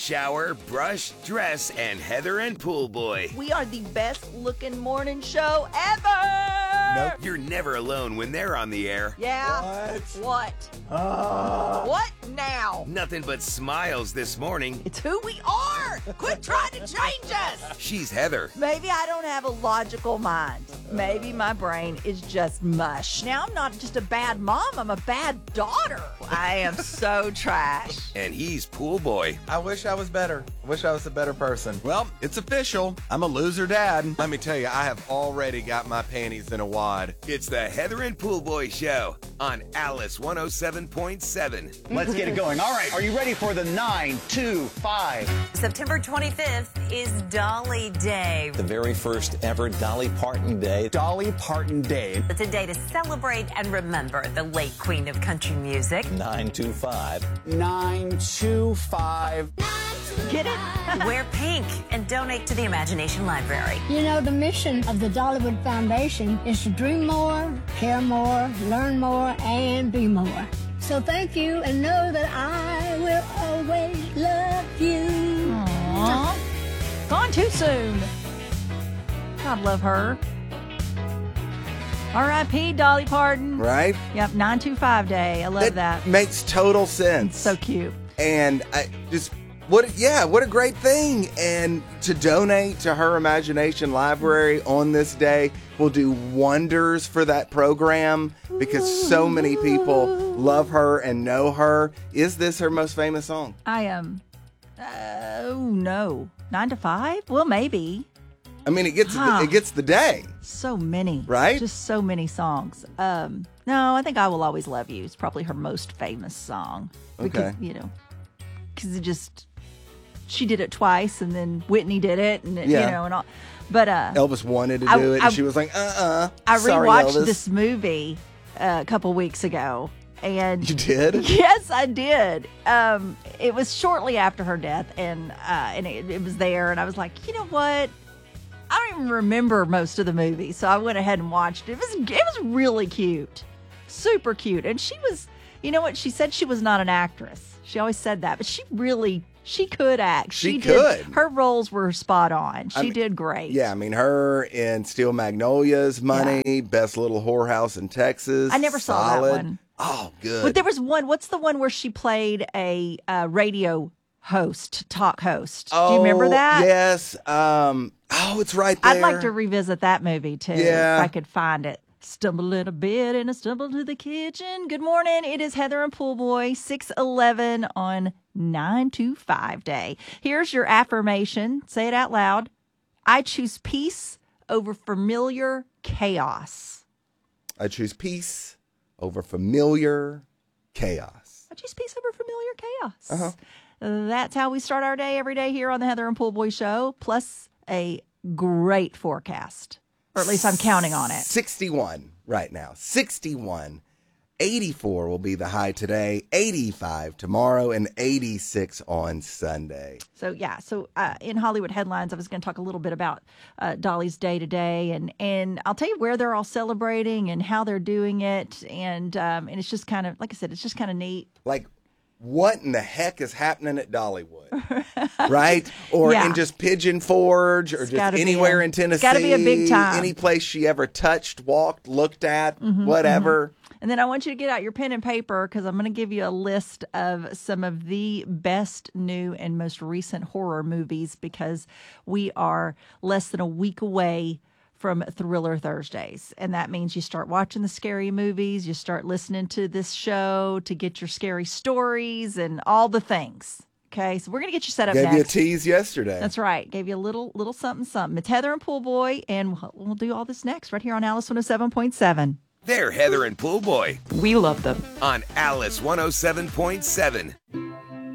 Shower, brush, dress, and Heather and Pool Boy. We are the best looking morning show ever. Nope. You're never alone when they're on the air. Yeah. What? What now? Nothing but smiles this morning. It's who we are. Quit trying to change us. She's Heather. Maybe I don't have a logical mind. Maybe my brain is just mush. Now I'm not just a bad mom, I'm a bad daughter. I am so trash. And he's Pool Boy. I wish I was better. I wish I was a better person. Well, it's official. I'm a loser dad. Let me tell you, I have already got my panties in a wad. It's the Heather and Pool Boy Show on Alice 107.7. Let's get it going. All right, are you ready for the 925? September 25th is Dolly Day. The very first ever Dolly Parton Day. Dolly Parton Day. It's a day to celebrate and remember the late queen of country music. 925. 925. Get it? Wear pink and donate to the Imagination Library. You know, the mission of the Dollywood Foundation is to dream more, care more, learn more, and be more. So thank you, and know that I will always love you. Aww. Gone too soon. God love her. R.I.P. Dolly Parton. Right? Yep, 925 Day. I love that. Makes total sense. So cute. And I just, what a great thing. And to donate to her Imagination Library on this day will do wonders for that program because so many people love her and know her. Is this her most famous song? I am. Oh, no. 9 to 5? Well, maybe. I mean, it gets the day. So many. Right? Just so many songs. No, I think I Will Always Love You is probably her most famous song. Because, Okay. Because it just, she did it twice and then Whitney did it and, Yeah. and all. But Elvis wanted to do it and she was like, I sorry, rewatched Elvis. this movie a couple weeks ago. And You did? Yes, I did. It was shortly after her death, and it was there, and I was like, you know what? I don't even remember most of the movie, so I went ahead and watched it. It was really cute, super cute, and she was, you know what? She said she was not an actress. She always said that, but she could act. She could. Her roles were spot on. She did great. Yeah, I mean, her in Steel Magnolias, Money, Best Little Whorehouse in Texas. I never saw that one. Oh, good. But there was one. What's the one where she played a radio host, talk host? Do you remember that? Yes. It's right there. I'd like to revisit that movie too, Yeah. if I could find it. Stumble a little bit and I stumble to the kitchen. Good morning. It is Heather and Pool Boy, 6:11 on 925 Day. Here's your affirmation. Say it out loud. I choose peace over familiar chaos. I choose peace over familiar chaos. I choose peace over familiar chaos. That's how we start our day every day here on the Heather and Pool Boy Show, plus a great forecast. Or at least I'm counting on it. 61 right now. 61. 84 will be the high today. 85 tomorrow and 86 on Sunday. So, in Hollywood headlines, I was going to talk a little bit about Dolly's day today. And I'll tell you where they're all celebrating and how they're doing it. And it's just kind of, like I said, it's just kind of neat. Like, what in the heck is happening at Dollywood? Right? Or in just Pigeon Forge or just anywhere in Tennessee. It's got to be a big time. Any place she ever touched, walked, looked at, whatever. And then I want you to get out your pen and paper because I'm going to give you a list of some of the best new and most recent horror movies because we are less than a week away from Thriller Thursdays. And that means you start watching the scary movies, you start listening to this show to get your scary stories and all the things. Okay, so we're going to get you set up Gave next. you a tease yesterday. That's right. Gave you a little something, something. It's Heather and Pool Boy, and we'll do all this next right here on Alice 107.7. They're Heather and Pool Boy We love them. on Alice 107.7.